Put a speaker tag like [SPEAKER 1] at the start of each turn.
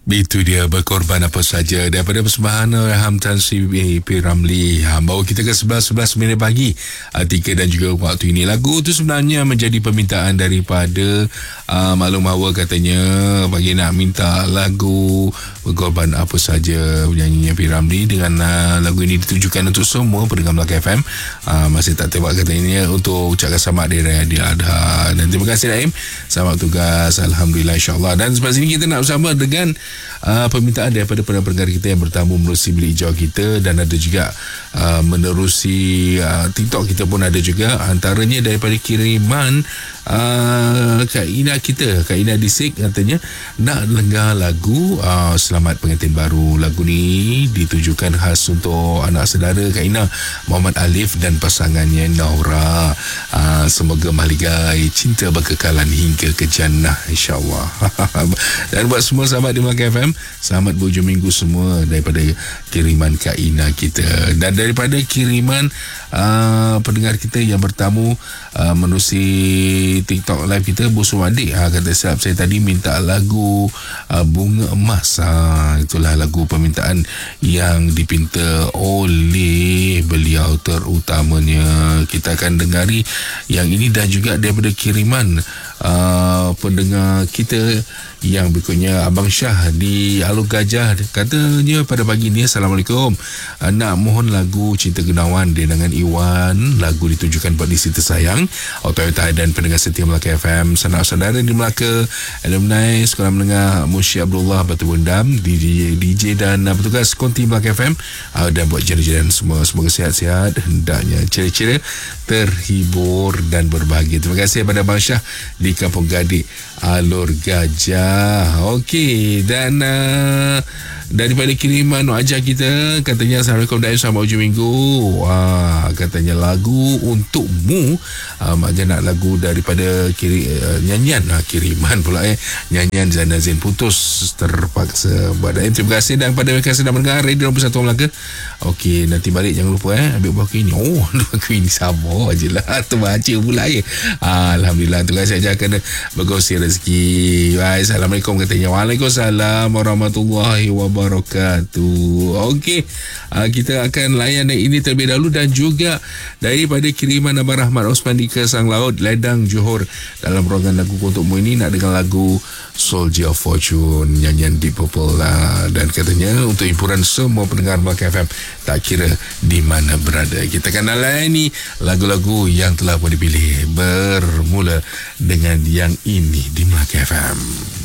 [SPEAKER 1] Itu dia, berkorban apa saja. Daripada persembahan Ham Tan Sri P. Ramlee, bawa kita ke 11 minit pagi, 3 dan juga waktu ini. Lagu tu sebenarnya menjadi permintaan daripada maklum bahawa katanya bagi nak minta lagu berkorban apa saja, penyanyinya P. Ramlee. Dengan lagu ini ditujukan untuk semua pendengar Melaka FM. Masih tak tebak katanya untuk ucapkan selamat Hari Raya Aidiladha. Dan terima kasih Naim, selamat tugas, Alhamdulillah, insyaAllah. Dan selepas ini kita nak bersama dengan permintaan daripada pendengar kita yang bertamu menerusi Bilik Hijau kita, dan ada juga menerusi TikTok kita pun ada juga. Antaranya daripada kiriman Kak Ina kita, Kak Ina Disik, katanya nak dengar lagu Selamat Pengantin Baru. Lagu ni ditujukan khas untuk anak saudara Kak Ina, Muhammad Alif dan pasangannya Naura. Semoga mahligai cinta berkekalan hingga ke jannah, insyaAllah. Dan buat semua sahabat di Melaka FM, selamat berhujung minggu semua daripada kiriman Kak Ina kita. Dan daripada kiriman pendengar kita yang bertamu menerusi TikTok live kita, Bu Sumadik, kata siap, saya tadi minta lagu Bunga Emas. Itulah lagu permintaan yang dipinta oleh beliau terutamanya. Kita akan dengari yang ini, dan juga daripada kiriman pendengar kita yang berikutnya, Abang Syah di Alur Gajah, katanya pada pagi ni, Assalamualaikum, nak mohon lagu Cinta Genawan dengan Iwan. Lagu ditujukan buat isteri tersayang, Otoyota dan pendengar setia Melaka FM, saudara-saudara di Melaka, alumni Sekolah Menengah Munsyi Abdullah Batu Bendam, DJ dan petugas konti Melaka FM, dan buat jiran-jiran semua, semoga sihat-sihat, hendaknya ceria-ceria, terhibur dan berbahagia. Terima kasih kepada Abang Syah di Kampung Gadik, Alur Gajah. Okey, dan daripada kiriman wajah kita, katanya Assalamualaikum dan selamat hujung minggu. Katanya lagu untukmu, maknanya nak lagu daripada nyanyian kiriman pula nyanyian Zainal Zain, Putus Terpaksa. Terima kasih. Dan pada mereka sedang mendengar Radio 21 Melaka, okey, nanti balik jangan lupa ambil buah kuih ni. Buah kuih ni sama je lah, terbaca pula Alhamdulillah, tugas saya akan berkongsi rezeki. Baik, Assalamualaikum katanya. Waalaikumsalam warahmatullahi wabarakatuh. Okey, kita akan layan ini terlebih dahulu. Dan juga daripada kiriman Abang Rahmat Osman di Kesang Laut, Ledang, Johor, dalam ruangan lagu untukmu ini, nak dengar lagu Soldier of Fortune, nyanyian Deep Purple dan katanya untuk hiburan semua pendengar Melaka FM, tak kira di mana berada. Kita akan layani lagu-lagu yang telah pun dipilih, bermula dengan yang ini di Melaka FM.